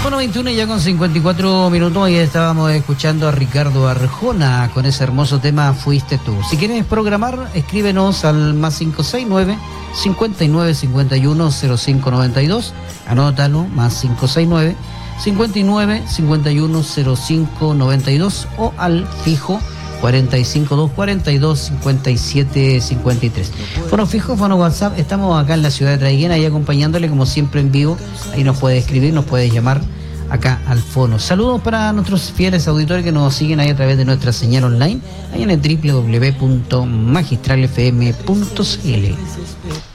Bueno, 21 ya con 54 minutos y estábamos escuchando a Ricardo Arjona con ese hermoso tema Fuiste Tú. Si quieres programar, escríbenos al más 569 59 51 05 92. Anótalo, más 569 59 51 05 92 o al fijo 452 42 57 53. Fono fijo, fono WhatsApp. Estamos acá en la ciudad de Traiguén, ahí acompañándole como siempre en vivo. Ahí nos puede escribir, nos puede llamar acá al fono. Saludos para nuestros fieles auditores que nos siguen ahí a través de nuestra señal online, ahí en el www.magistralfm.cl.